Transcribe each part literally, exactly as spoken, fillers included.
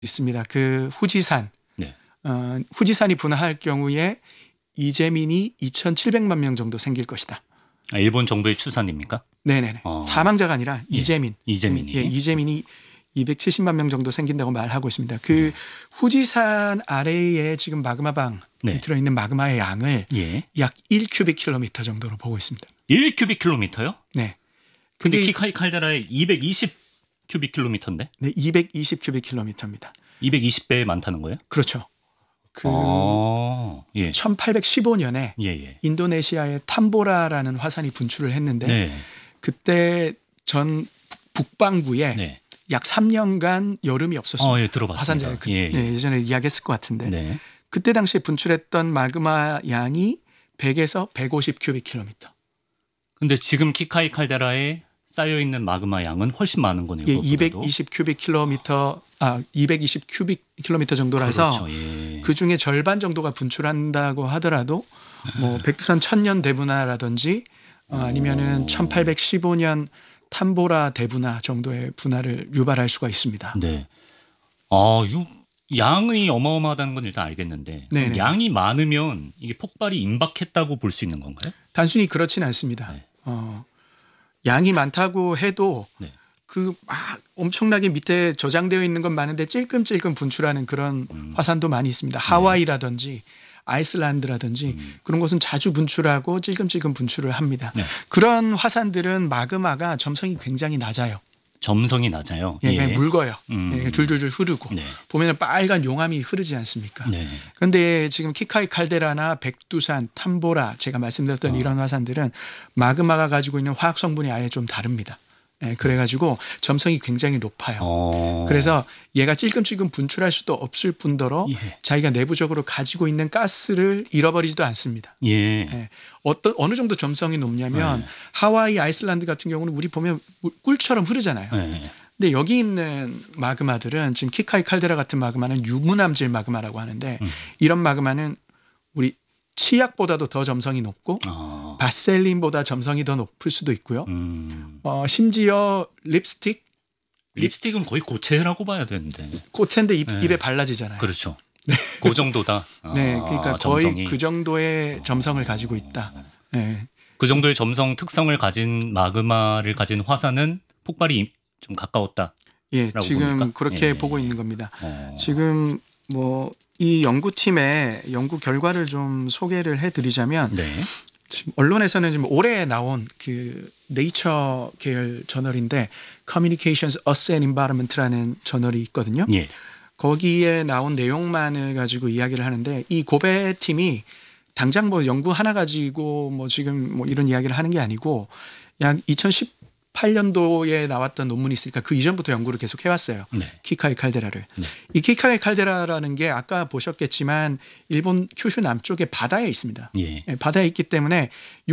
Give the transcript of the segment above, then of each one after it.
있습니다. 그 후지산, 네. 어, 후지산이 분화할 경우에 이재민이 이천칠백만 명 정도 생길 것이다. 아, 일본 정도의 추산입니까? 네네네. 어. 사망자가 아니라 예. 이재민. 이재민이. 예, 이재민이 이백칠십만 명 정도 생긴다고 말하고 있습니다. 그 네. 후지산 아래에 지금 마그마방에 네. 들어있는 마그마의 양을 예. 약 일 큐빅킬로미터 정도로 보고 있습니다. 일 큐빅킬로미터요? 네. 근데 키카이 칼데라의 이백이십 큐빅킬로미터인데? 네, 이백이십 큐빅킬로미터입니다. 이백이십 배 많다는 거예요? 그렇죠. 그 아, 예. 천팔백십오 년에 예, 예. 인도네시아의 탐보라라는 화산이 분출을 했는데 네. 그때 전 북반구에 네. 약 삼 년간 여름이 없었습니다. 어, 예, 들어봤습니다. 화산재 그, 예, 예. 네, 예전에 이야기했을 것 같은데 네. 그때 당시에 분출했던 마그마 양이 백에서 백오십 큐빅킬로미터. 근데 지금 키카이 칼데라에 쌓여 있는 마그마 양은 훨씬 많은 거네요. 예, 그것보다도. 이백이십 큐빅킬로미터, 아 이백이십 큐빅킬로미터 정도라서 그렇죠. 예. 그 중에 절반 정도가 분출한다고 하더라도 뭐 백두산 천년 대분화라든지 어, 아니면은 천팔백십오 년 탐보라 대분화 정도의 분화를 유발할 수가 있습니다. 네. 아, 이 양이 어마어마하다는 건 일단 알겠는데 네네. 양이 많으면 이게 폭발이 임박했다고 볼 수 있는 건가요? 단순히 그렇지는 않습니다. 네. 어, 양이 많다고 해도 네. 그 막 엄청나게 밑에 저장되어 있는 건 많은데 찔끔찔끔 분출하는 그런 음. 화산도 많이 있습니다. 하와이라든지 아이슬란드라든지 음. 그런 곳은 자주 분출하고 찔끔찔끔 분출을 합니다. 네. 그런 화산들은 마그마가 점성이 굉장히 낮아요. 점성이 낮아요. 예, 그냥 예. 묽어요. 음. 예, 줄줄줄 흐르고 네. 보면 빨간 용암이 흐르지 않습니까? 네. 그런데 지금 키카이 칼데라나 백두산, 탐보라 제가 말씀드렸던 어. 이런 화산들은 마그마가 가지고 있는 화학 성분이 아예 좀 다릅니다. 예, 그래가지고 점성이 굉장히 높아요. 어. 그래서 얘가 찔끔찔끔 분출할 수도 없을 뿐더러 예. 자기가 내부적으로 가지고 있는 가스를 잃어버리지도 않습니다. 예. 예, 어떤 어느 정도 점성이 높냐면 네. 하와이, 아이슬란드 같은 경우는 우리 보면 꿀처럼 흐르잖아요. 네. 근데 여기 있는 마그마들은 지금 키카이 칼데라 같은 마그마는 유무남질 마그마라고 하는데 음. 이런 마그마는 우리 치약보다도 더 점성이 높고 아. 바셀린보다 점성이 더 높을 수도 있고요. 음. 어, 심지어 립스틱, 립스틱은 거의 고체라고 봐야 되는데. 고체인데 입, 네. 입에 발라지잖아요. 그렇죠. 그 정도다. 네, 아, 그러니까 거의 점성이. 그 정도의 점성을 가지고 있다. 네. 그 정도의 점성 특성을 가진 마그마를 가진 화산은 폭발이 좀 가까웠다. 예, 라고 지금 봅니까? 그렇게 예. 보고 있는 겁니다. 어. 지금 뭐 이 연구팀의 연구 결과를 좀 소개를 해드리자면 네. 지금 언론에서는 지금 올해 나온 그 네이처 계열 저널인데 Communications, Us and Environment라는 저널이 있거든요. 예. 거기에 나온 내용만을 가지고 이야기를 하는데 이 고베 팀이 당장 뭐 연구 하나 가지고 뭐 지금 뭐 이런 이야기를 하는 게 아니고 약 이천십팔 년도에 나왔던 논문이 있으니까 그 이전부터 연구를 계속 해왔어요. 네. 키카이 칼데라를. 네. 이 키카이 칼데라라는 게 아까 보셨겠지만 일본 큐슈 남쪽에 바다에 있습니다. 예. 예, 바다에 있기 때문에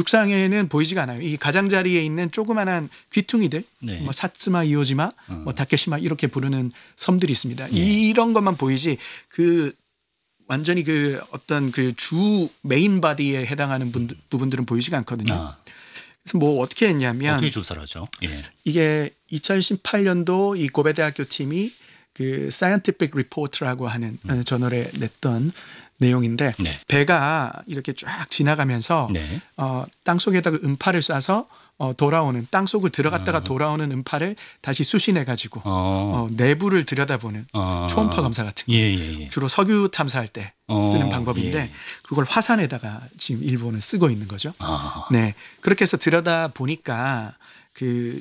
육상에는 보이지가 않아요. 이 가장자리에 있는 조그만한 귀퉁이들, 네. 뭐 사츠마, 이오지마, 어. 뭐 다케시마 이렇게 부르는 섬들이 있습니다. 예. 이런 것만 보이지 그 완전히 그 어떤 그 주 메인 바디에 해당하는 분들, 부분들은 보이지가 않거든요. 아, 그래서 뭐 어떻게 했냐면 어떻게 조사를 하죠? 예. 이게 이천십팔 년도 이 고베 대학교 팀이 그 Scientific Report라고 하는 음. 저널에 냈던 내용인데 네. 배가 이렇게 쫙 지나가면서 네. 어, 땅 속에다가 음파를 쏴서 어, 돌아오는 땅 속을 들어갔다가 아. 돌아오는 음파를 다시 수신해 가지고 어. 어, 내부를 들여다보는 어. 초음파 검사 같은 거. 예, 예, 예. 주로 석유 탐사할 때 어, 쓰는 방법인데 예. 그걸 화산에다가 지금 일본은 쓰고 있는 거죠. 아. 네, 그렇게 해서 들여다 보니까 그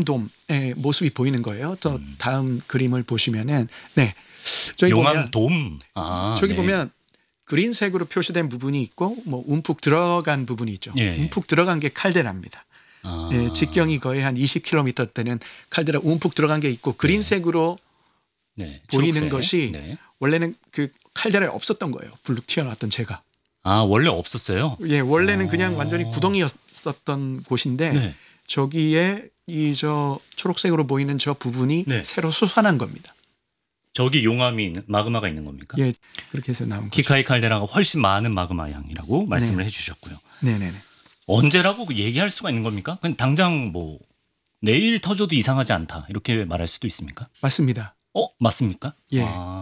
용암돔의 모습이 보이는 거예요. 또 음. 다음 그림을 보시면은 네, 저기 보면 용암돔. 아, 저기 네. 보면 그린색으로 표시된 부분이 있고 뭐 움푹 들어간 부분이 있죠. 예. 움푹 들어간 게 칼데라입니다. 아. 예, 직경이 거의 한 이십 킬로미터 되는 칼데라 움푹 들어간 게 있고 그린색으로 네. 보이는 초록색. 것이 네. 원래는 그 칼데라에 없었던 거예요. 불룩 튀어나왔던 제가. 아, 원래 없었어요? 예, 원래는 어. 그냥 완전히 구덩이였었던 곳인데 네. 저기에 이 저 초록색으로 보이는 저 부분이 네. 새로 솟아난 겁니다. 저기 용암이 있는, 마그마가 있는 겁니까? 예, 그렇게 해서 나온 거죠. 키카이 칼데라가 훨씬 많은 마그마 양이라고 말씀을 해주셨고요. 네네네. 언제라고 얘기할 수가 있는 겁니까? 그냥 당장 뭐 내일 터져도 이상하지 않다 이렇게 말할 수도 있습니까? 맞습니다. 어 맞습니까? 예. 아.